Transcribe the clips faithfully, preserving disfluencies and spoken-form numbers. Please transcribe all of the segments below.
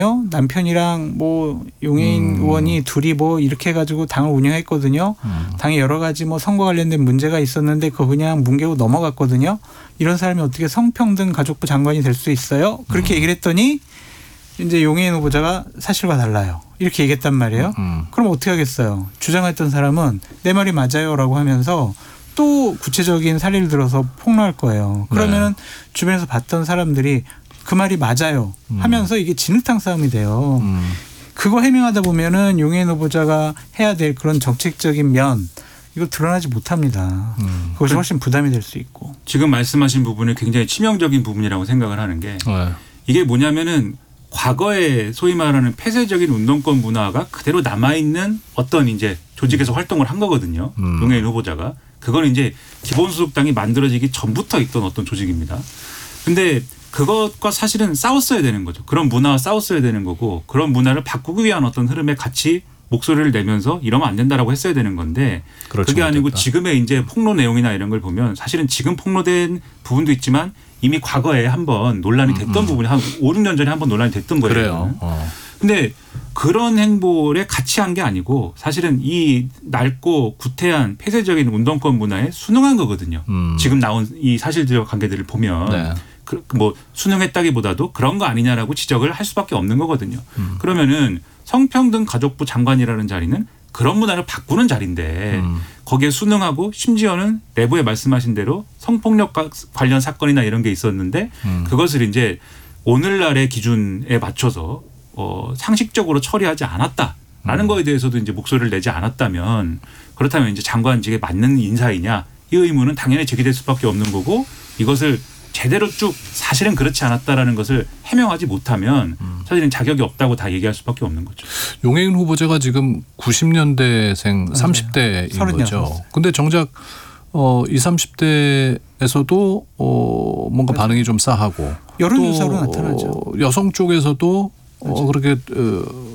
남편이랑 뭐 용해인 음. 의원이 둘이 뭐 이렇게 해가지고 당을 운영했거든요. 음. 당에 여러 가지 뭐 선거 관련된 문제가 있었는데 그거 그냥 뭉개고 넘어갔거든요. 이런 사람이 어떻게 성평등 가족부 장관이 될 수 있어요? 그렇게 음. 얘기를 했더니 이제 용해인 후보자가 사실과 달라요. 이렇게 얘기했단 말이에요. 음. 그럼 어떻게 하겠어요? 주장했던 사람은 내 말이 맞아요라고 하면서 또 구체적인 사례를 들어서 폭로할 거예요. 그러면은 네. 주변에서 봤던 사람들이 그 말이 맞아요 하면서 이게 진흙탕 싸움이 돼요. 음. 그거 해명하다 보면은 용해인 후보자가 해야 될 그런 정책적인 면 이거 드러나지 못합니다. 음. 그것이 훨씬 부담이 될 수 있고. 지금 말씀하신 부분이 굉장히 치명적인 부분이라고 생각을 하는 게 네. 이게 뭐냐면은 과거에 소위 말하는 폐쇄적인 운동권 문화가 그대로 남아있는 어떤 이제 조직에서 활동을 한 거거든요. 음. 용해인 후보자가. 그건 이제 기본소득당이 만들어지기 전부터 있던 어떤 조직입니다. 근데 그것과 사실은 싸웠어야 되는 거죠. 그런 문화와 싸웠어야 되는 거고 그런 문화를 바꾸기 위한 어떤 흐름에 같이 목소리를 내면서 이러면 안 된다라고 했어야 되는 건데 그게 아니고 못했다. 지금의 이제 폭로 내용이나 이런 걸 보면 사실은 지금 폭로된 부분도 있지만 이미 과거에 한번 논란이 됐던 음, 음. 부분이 한 오, 육 년 전에 한번 논란이 됐던 거예요. 그래요. 어. 근데 그런 행보에 같이 한 게 아니고 사실은 이 낡고 구태한 폐쇄적인 운동권 문화에 순응한 거거든요. 음. 지금 나온 이 사실적 관계들을 보면 네. 그 뭐 순응했다기보다도 그런 거 아니냐라고 지적을 할 수밖에 없는 거거든요. 음. 그러면은 성평등 가족부 장관이라는 자리는 그런 문화를 바꾸는 자리인데 음. 거기에 순응하고 심지어는 내부에 말씀하신 대로 성폭력 관련 사건이나 이런 게 있었는데 음. 그것을 이제 오늘날의 기준에 맞춰서 어, 상식적으로 처리하지 않았다라는 음. 거에 대해서도 이제 목소리를 내지 않았다면 그렇다면 이제 장관직에 맞는 인사이냐 이 의문은 당연히 제기될 수밖에 없는 거고 이것을 제대로 쭉 사실은 그렇지 않았다라는 것을 해명하지 못하면 음. 사실은 자격이 없다고 다 얘기할 수밖에 없는 거죠. 용해인 후보자가 지금 구십 년대생 맞아요. 삼십 대인 거죠. 근데 정작 어, 이십, 삼십 대에서도 어, 뭔가 맞아요. 반응이 좀 싸하고 여론조사로 나타나죠. 어, 여성 쪽에서도 어, 그렇게 어,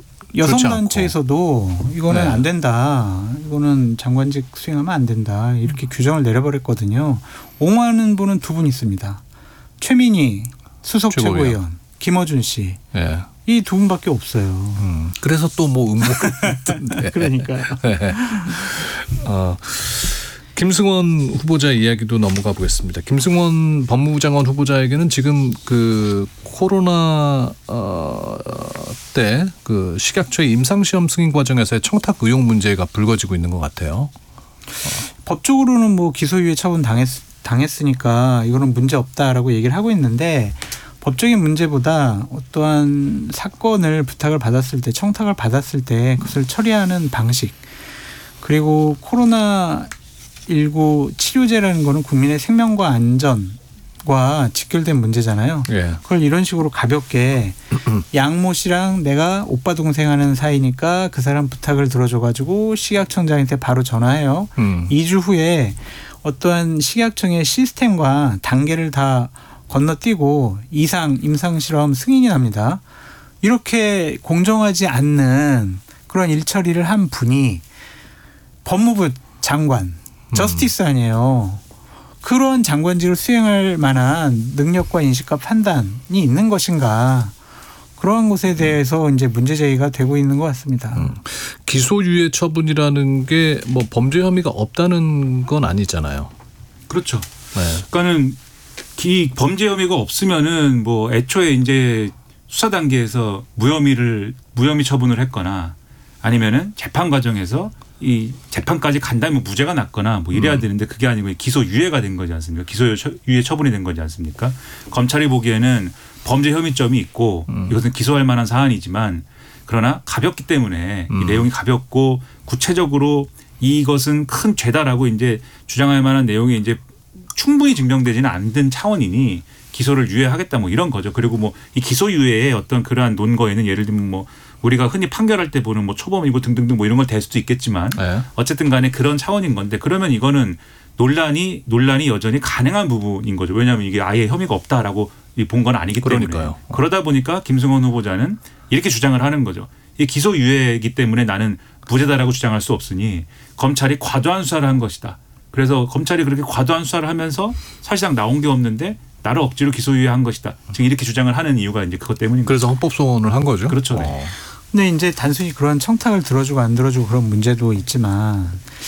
여성단체에서도 이거는 네. 안 된다. 이거는 장관직 수행하면 안 된다. 이렇게 규정을 내려버렸거든요. 옹호하는 분은 두 분 있습니다. 최민희 수석 최고위원, 최고위원. 김어준 씨. 네. 이 두 분밖에 없어요. 음. 그래서 또 뭐 음모 같은데. 그러니까요. 네. 어. 김승원 후보자 이야기도 넘어가 보겠습니다. 김승원 법무부 장관 후보자에게는 지금 그 코로나 어 때 그 식약처의 임상시험 승인 과정에서의 청탁 의혹 문제가 불거지고 있는 것 같아요. 어. 법적으로는 뭐 기소유예 처분 당했, 당했으니까 이거는 문제 없다라고 얘기를 하고 있는데 법적인 문제보다 어떠한 사건을 부탁을 받았을 때 청탁을 받았을 때 그것을 처리하는 방식 그리고 코로나 일구 치료제라는 거는 국민의 생명과 안전과 직결된 문제잖아요. 예. 그걸 이런 식으로 가볍게 양모 씨랑 내가 오빠 동생 하는 사이니까 그 사람 부탁을 들어줘가지고 식약청장한테 바로 전화해요. 음. 이 주 후에 어떠한 식약청의 시스템과 단계를 다 건너뛰고 이상 임상실험 승인이 납니다. 이렇게 공정하지 않는 그런 일처리를 한 분이 법무부 장관 저스티스 아니에요. 그런 장관직을 수행할 만한 능력과 인식과 판단이 있는 것인가. 그러한 것에 대해서 이제 문제 제기가 되고 있는 것 같습니다. 음. 기소유예 처분이라는 게 뭐 범죄 혐의가 없다는 건 아니잖아요. 그렇죠. 네. 그러니까는 이 범죄 혐의가 없으면은 뭐 애초에 이제 수사 단계에서 무혐의를 무혐의 처분을 했거나 아니면은 재판 과정에서 이 재판까지 간다면 무죄가 났거나 뭐 이래야 음. 되는데 그게 아니고 기소유예가 된 거지 않습니까? 기소유예 처분이 된 거지 않습니까? 검찰이 보기에는 범죄 혐의점이 있고 음. 이것은 기소할 만한 사안이지만 그러나 가볍기 때문에 음. 이 내용이 가볍고 구체적으로 이것은 큰 죄다라고 이제 주장할 만한 내용이 이제 충분히 증명되지는 않는 차원이니 기소를 유예하겠다 뭐 이런 거죠. 그리고 뭐 이 기소유예의 어떤 그러한 논거에는 예를 들면 뭐 우리가 흔히 판결할 때 보는 뭐 초범이고 등등등 뭐 이런 걸 댈 수도 있겠지만 네. 어쨌든 간에 그런 차원인 건데 그러면 이거는 논란이 논란이 여전히 가능한 부분인 거죠. 왜냐하면 이게 아예 혐의가 없다라고 본 건 아니기 때문에. 그러니까요. 그러다 보니까 김승원 후보자는 이렇게 주장을 하는 거죠. 이 기소유예이기 때문에 나는 무죄다라고 주장할 수 없으니 검찰이 과도한 수사를 한 것이다. 그래서 검찰이 그렇게 과도한 수사를 하면서 사실상 나온 게 없는데 나를 억지로 기소유예한 것이다. 지금 이렇게 주장을 하는 이유가 이제 그것 때문인 거죠. 그래서 헌법 소원을 한 거죠. 그렇죠. 네. 어. 근데 이제 단순히 그런 청탁을 들어주고 안 들어주고 그런 문제도 있지만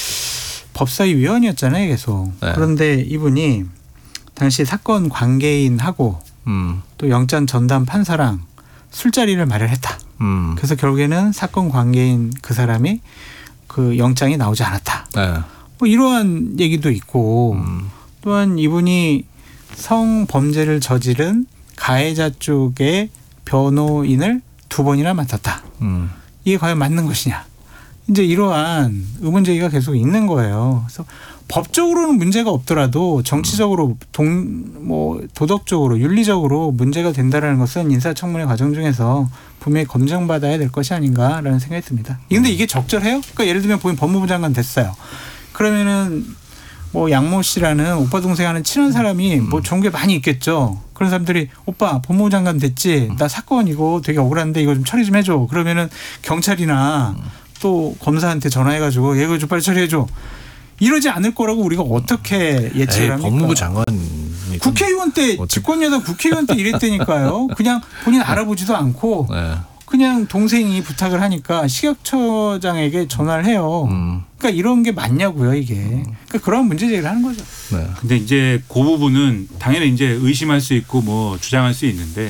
법사위 위원이었잖아요, 계속. 네. 그런데 이분이 당시 사건 관계인하고 음. 또 영장 전담 판사랑 술자리를 마련했다. 음. 그래서 결국에는 사건 관계인 그 사람이 그 영장이 나오지 않았다. 네. 뭐 이러한 얘기도 있고 음. 또한 이분이 성범죄를 저지른 가해자 쪽의 변호인을 두 번이나 맡았다. 음. 이게 과연 맞는 것이냐. 이제 이러한 의문 제기가 계속 있는 거예요. 그래서 법적으로는 문제가 없더라도 정치적으로 동, 뭐 도덕적으로 윤리적으로 문제가 된다는 것은 인사청문회 과정 중에서 분명히 검증받아야 될 것이 아닌가라는 생각이 듭니다. 근데 이게 적절해요? 그러니까 예를 들면 본인 법무부 장관 됐어요. 그러면은 뭐 양모 씨라는 오빠 동생 하는 친한 사람이 뭐 좋은 게 많이 있겠죠. 그런 사람들이 오빠 법무부 장관 됐지. 나 사건 이거 되게 억울한데 이거 좀 처리 좀 해줘. 그러면은 경찰이나 또 검사한테 전화해가지고 얘 이거 좀 빨리 처리해줘. 이러지 않을 거라고 우리가 어떻게 예측을 에이, 합니까? 법무부 장관 국회의원 때 어떻게... 집권여당 국회의원 때 이랬다니까요. 그냥 본인 알아보지도 않고 네. 그냥 동생이 부탁을 하니까 식약처장에게 전화를 해요. 음. 그러니까 이런 게 맞냐고요, 이게. 그러니까 그런 문제 제기를 하는 거죠. 네. 근데 이제 그 부분은 당연히 이제 의심할 수 있고 뭐 주장할 수 있는데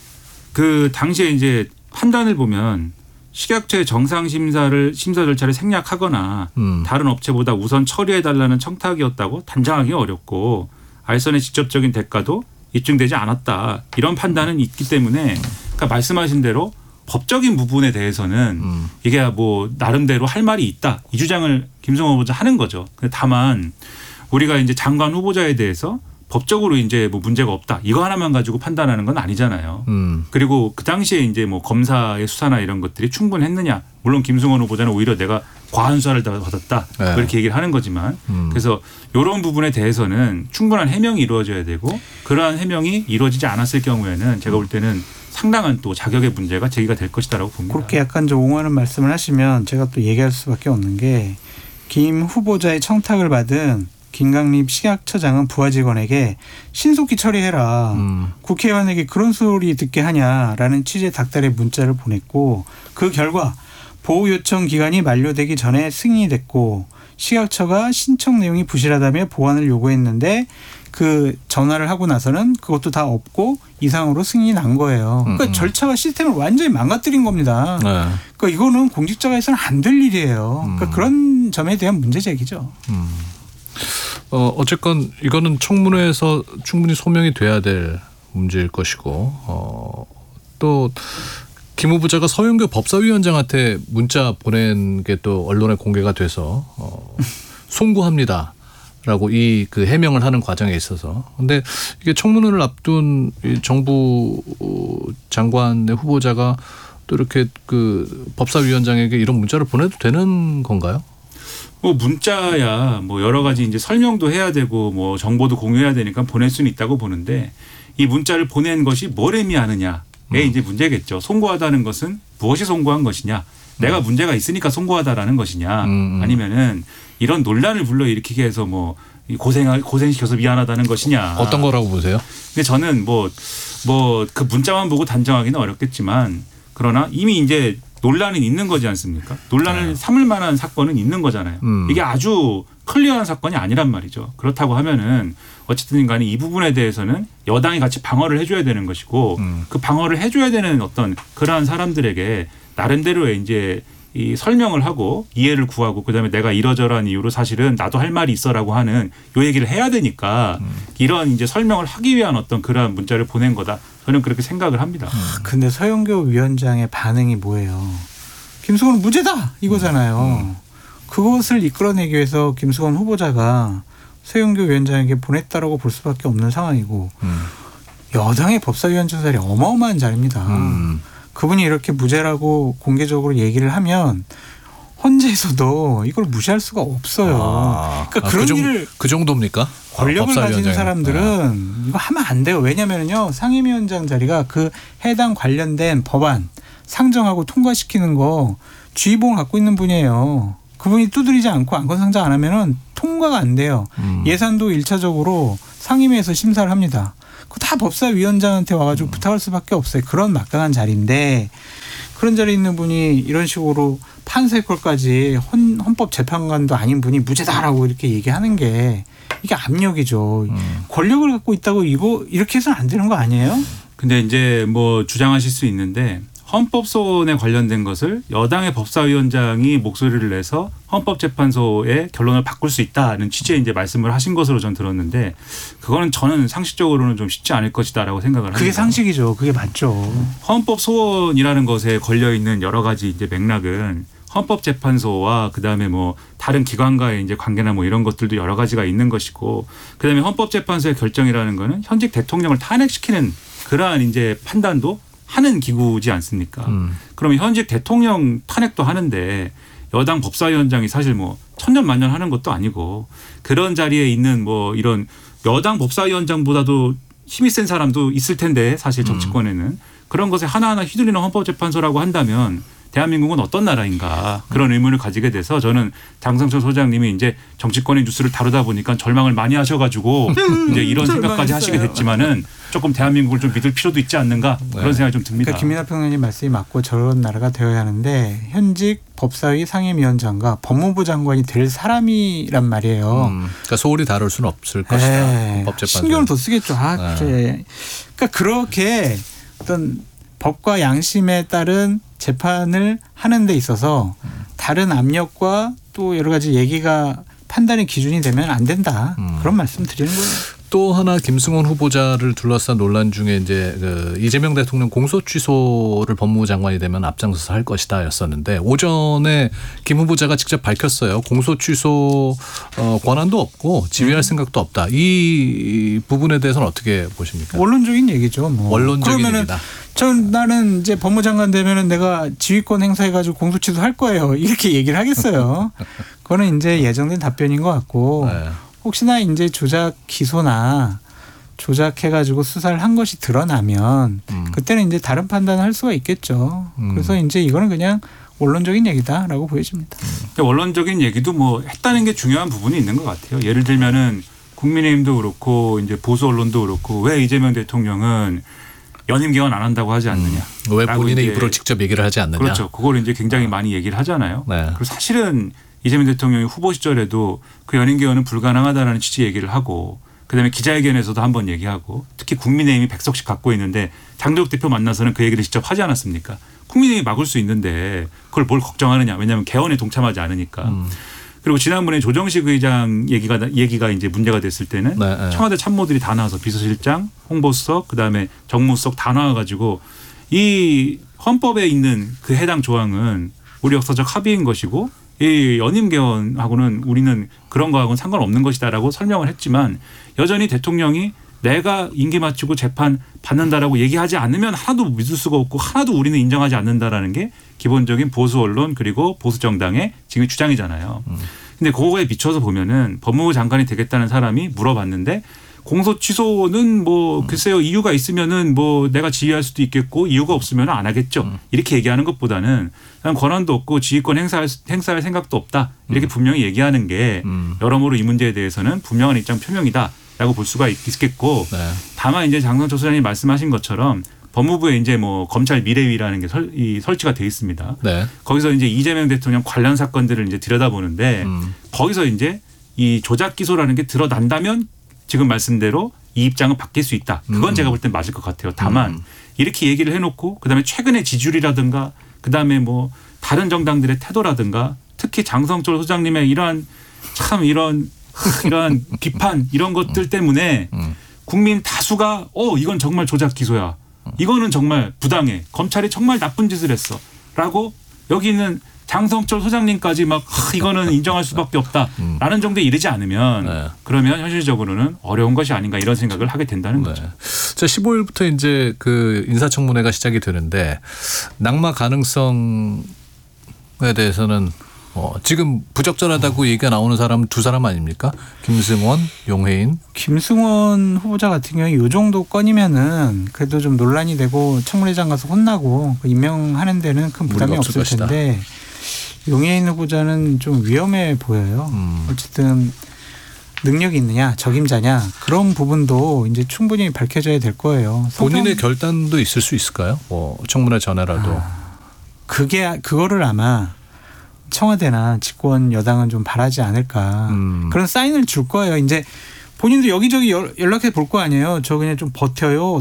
그 당시에 이제 판단을 보면 식약처의 정상 심사를 심사 절차를 생략하거나 음. 다른 업체보다 우선 처리해 달라는 청탁이었다고 단정하기 어렵고 알선의 직접적인 대가도 입증되지 않았다. 이런 판단은 있기 때문에 그러니까 말씀하신 대로 법적인 부분에 대해서는 음. 이게 뭐 나름대로 할 말이 있다. 이 주장을 김승원 후보자 하는 거죠. 다만 우리가 이제 장관 후보자에 대해서 법적으로 이제 뭐 문제가 없다. 이거 하나만 가지고 판단하는 건 아니잖아요. 음. 그리고 그 당시에 이제 뭐 검사의 수사나 이런 것들이 충분했느냐. 물론 김승원 후보자는 오히려 내가 과한 수사를 받았다. 네. 그렇게 얘기를 하는 거지만 음. 그래서 이런 부분에 대해서는 충분한 해명이 이루어져야 되고 그러한 해명이 이루어지지 않았을 경우에는 제가 볼 때는 상당한 또 자격의 문제가 제기가 될 것이다라고 봅니다. 그렇게 약간 좀 옹호하는 말씀을 하시면 제가 또 얘기할 수밖에 없는 게 김 후보자의 청탁을 받은 김강립 식약처장은 부하 직원에게 신속히 처리해라. 음. 국회의원에게 그런 소리 듣게 하냐라는 취지의 닥달의 문자를 보냈고 그 결과 보호 요청 기간이 만료되기 전에 승인이 됐고 식약처가 신청 내용이 부실하다며 보완을 요구했는데 그 전화를 하고 나서는 그것도 다 없고 이상으로 승인이 난 거예요. 그러니까 음. 절차와 시스템을 완전히 망가뜨린 겁니다. 네. 그러니까 이거는 공직자가 해서는 안 될 일이에요. 그러니까 음. 그런 점에 대한 문제 제기죠. 음. 어, 어쨌건 이거는 청문회에서 충분히 소명이 돼야 될 문제일 것이고 어, 또 김 후보자가 서영교 법사위원장한테 문자 보낸 게 또 언론에 공개가 돼서 어, 송구합니다라고 이 그 해명을 하는 과정에 있어서 근데 이게 청문회를 앞둔 이 정부 장관의 후보자가 또 이렇게 그 법사위원장에게 이런 문자를 보내도 되는 건가요? 뭐 문자야 뭐 여러 가지 이제 설명도 해야 되고 뭐 정보도 공유해야 되니까 보낼 수는 있다고 보는데 이 문자를 보낸 것이 뭘 의미하느냐에 음. 이제 문제겠죠. 송구하다는 것은 무엇이 송구한 것이냐. 내가 음. 문제가 있으니까 송구하다라는 것이냐. 음. 아니면은 이런 논란을 불러일으키게 해서 뭐 고생 고생시켜서 미안하다는 것이냐. 어떤 거라고 보세요? 근데 저는 뭐 뭐 그 문자만 보고 단정하기는 어렵겠지만 그러나 이미 이제 논란은 있는 거지 않습니까? 논란을 네. 삼을 만한 사건은 있는 거잖아요. 음. 이게 아주 클리어한 사건이 아니란 말이죠. 그렇다고 하면은 어쨌든 간에 이 부분에 대해서는 여당이 같이 방어를 해줘야 되는 것이고 음. 그 방어를 해줘야 되는 어떤 그러한 사람들에게 나름대로의 이제 이 설명을 하고 이해를 구하고 그다음에 내가 이러저러한 이유로 사실은 나도 할 말이 있어라고 하는 요 얘기를 해야 되니까 음. 이런 이제 설명을 하기 위한 어떤 그러한 문자를 보낸 거다. 저는 그렇게 생각을 합니다. 음. 근데 서영교 위원장의 반응이 뭐예요? 김수건은 무죄다 이거잖아요. 음. 그것을 이끌어내기 위해서 김수건 후보자가 서영교 위원장에게 보냈다라고 볼 수밖에 없는 상황이고 음. 여당의 법사위원장 자리 어마어마한 자리입니다. 음. 그분이 이렇게 무죄라고 공개적으로 얘기를 하면 헌재에서도 이걸 무시할 수가 없어요. 아, 그러니까 아, 그런 그, 정, 일을 그 정도입니까? 권력을 아, 가지는 사람들은 네. 이거 하면 안 돼요. 왜냐하면요 상임위원장 자리가 그 해당 관련된 법안 상정하고 통과시키는 거 주의봉을 갖고 있는 분이에요. 그분이 두드리지 않고 안건 상정 안 하면은 통과가 안 돼요. 음. 예산도 일차적으로 상임위에서 심사를 합니다. 그거 다 법사위원장한테 와가지고 음. 부탁할 수밖에 없어요. 그런 막강한 자리인데 그런 자리에 있는 분이 이런 식으로 판사의 꼴까지 헌, 헌법재판관도 아닌 분이 무죄다라고 이렇게 얘기하는 게 이게 압력이죠. 음. 권력을 갖고 있다고 이거 이렇게 해서는 안 되는 거 아니에요? 근데 이제 뭐 주장하실 수 있는데 헌법소원에 관련된 것을 여당의 법사위원장이 목소리를 내서 헌법재판소의 결론을 바꿀 수 있다는 취지의 이제 말씀을 하신 것으로 전 들었는데 그거는 저는 상식적으로는 좀 쉽지 않을 것이다라고 생각을 합니다. 그게 상식이죠. 그게 맞죠. 헌법소원이라는 것에 걸려 있는 여러 가지 이제 맥락은 헌법재판소와 그다음에 뭐 다른 기관과의 이제 관계나 뭐 이런 것들도 여러 가지가 있는 것이고 그다음에 헌법재판소의 결정이라는 거는 현직 대통령을 탄핵시키는 그러한 이제 판단도 하는 기구지 않습니까? 음. 그러면 현직 대통령 탄핵도 하는데 여당 법사위원장이 사실 뭐 천년만년 하는 것도 아니고 그런 자리에 있는 뭐 이런 여당 법사위원장보다도 힘이 센 사람도 있을 텐데 사실 정치권에는 그런 것에 하나하나 휘둘리는 헌법재판소라고 한다면 대한민국은 어떤 나라인가 그런 의문을 가지게 돼서 저는 장성철 소장님이 이제 정치권의 뉴스를 다루다 보니까 절망을 많이 하셔가지고 이제 이런 생각까지 하시게 됐지만은 조금 대한민국을 좀 믿을 필요도 있지 않는가 그런 네. 생각이 좀 듭니다. 그러니까 김민하 평론가님 말씀이 맞고 저런 나라가 되어야 하는데 현직 법사위 상임위원장과 법무부 장관이 될 사람이란 말이에요. 음. 그러니까 소홀히 다룰 수는 없을 것이다. 에이, 법재판소. 신경을 더 쓰겠죠. 아, 네. 그래. 그러니까 그렇게 어떤 법과 양심에 따른 재판을 하는 데 있어서 다른 압력과 또 여러 가지 얘기가 판단의 기준이 되면 안 된다. 음. 그런 말씀 드리는 거예요. 또 하나 김승원 후보자를 둘러싼 논란 중에 이제 그 이재명 대통령 공소 취소를 법무부 장관이 되면 앞장서서 할 것이다였었는데 오전에 김 후보자가 직접 밝혔어요. 공소 취소 어, 권한도 없고 지휘할 생각도 없다. 이 부분에 대해서는 어떻게 보십니까? 원론적인 얘기죠. 뭐. 원론적인 그러면은 얘기다. 전 나는 이제 법무장관 되면은 내가 지휘권 행사해가지고 공소취소 할 거예요. 이렇게 얘기를 하겠어요. 그거는 이제 예정된 답변인 것 같고 네. 혹시나 이제 조작 기소나 조작해가지고 수사를 한 것이 드러나면 음. 그때는 이제 다른 판단을 할 수가 있겠죠. 음. 그래서 이제 이거는 그냥 원론적인 얘기다라고 보여집니다. 원론적인 얘기도 뭐 했다는 게 중요한 부분이 있는 것 같아요. 예를 들면은 국민의힘도 그렇고 이제 보수 언론도 그렇고 왜 이재명 대통령은 연임 개헌 안 한다고 하지 않느냐. 음. 왜 본인의 입으로 직접 얘기를 하지 않느냐. 그렇죠. 그걸 이제 굉장히 많이 얘기를 하잖아요. 네. 그리고 사실은 이재명 대통령이 후보 시절에도 그 연임 개헌은 불가능하다라는 취지 얘기를 하고 그다음에 기자회견에서도 한번 얘기하고 특히 국민의힘이 백석씩 갖고 있는데 장도혁 대표 만나서는 그 얘기를 직접 하지 않았습니까? 국민의힘이 막을 수 있는데 그걸 뭘 걱정하느냐. 왜냐하면 개헌에 동참하지 않으니까. 음. 그리고 지난번에 조정식 의장 얘기가 얘기가 이제 문제가 됐을 때는 네, 네. 청와대 참모들이 다 나와서 비서실장, 홍보수석, 그다음에 정무수석 다 나와가지고 이 헌법에 있는 그 해당 조항은 우리 역사적 합의인 것이고 이 연임 개헌하고는 우리는 그런 거하고는 상관없는 것이다라고 설명을 했지만 여전히 대통령이 내가 임기 마치고 재판 받는다라고 얘기하지 않으면 하나도 믿을 수가 없고 하나도 우리는 인정하지 않는다라는 게 기본적인 보수 언론 그리고 보수 정당의 지금 주장이잖아요. 음. 근데 그거에 비춰서 보면은 법무부 장관이 되겠다는 사람이 물어봤는데 공소 취소는 뭐 글쎄요 이유가 있으면은 뭐 내가 지휘할 수도 있겠고 이유가 없으면 안 하겠죠. 음. 이렇게 얘기하는 것보다는 그냥 권한도 없고 지휘권 행사할, 행사할 생각도 없다. 이렇게 음. 분명히 얘기하는 게 음. 여러모로 이 문제에 대해서는 분명한 입장 표명이다라고 볼 수가 있, 있겠고 네. 다만 이제 장성철 소장님 말씀하신 것처럼 법무부에 이제 뭐 검찰 미래위라는 게 설, 이 설치가 돼 있습니다. 네. 거기서 이제 이재명 대통령 관련 사건들을 이제 들여다보는데 음. 거기서 이제 이 조작 기소라는 게 드러난다면 지금 말씀대로 이 입장은 바뀔 수 있다. 그건 음. 제가 볼 땐 맞을 것 같아요. 다만 음. 이렇게 얘기를 해놓고 그다음에 최근의 지지율이라든가 그다음에 뭐 다른 정당들의 태도라든가 특히 장성철 소장님의 이러한 참 이런 이러한 비판 이런 것들 때문에 음. 국민 다수가 어 이건 정말 조작 기소야. 이거는 정말 부당해. 검찰이 정말 나쁜 짓을 했어. 라고 여기 있는 장성철 소장님까지 막 이거는 인정할 수밖에 없다라는 음. 정도에 이르지 않으면 네. 그러면 현실적으로는 어려운 것이 아닌가 이런 생각을 하게 된다는 네. 거죠. 자, 십오 일부터 이제 그 인사청문회가 시작이 되는데 낙마 가능성에 대해서는 어, 지금 부적절하다고 얘기가 나오는 사람은 두 사람 아닙니까? 김승원, 용해인. 김승원 후보자 같은 경우에 이 정도 건이면은 그래도 좀 논란이 되고 청문회장 가서 혼나고 임명하는 데는 큰 부담이 없을 없을 것이다. 텐데 용해인 후보자는 좀 위험해 보여요. 음. 어쨌든 능력이 있느냐, 적임자냐 그런 부분도 이제 충분히 밝혀져야 될 거예요. 본인의 결단도 있을 수 있을까요? 뭐 청문회 전에라도. 아, 그게 그거를 아마 청와대나 집권 여당은 좀 바라지 않을까. 음. 그런 사인을 줄 거예요. 이제 본인도 여기저기 연- 연락해 볼 거 아니에요. 저 그냥 좀 버텨요.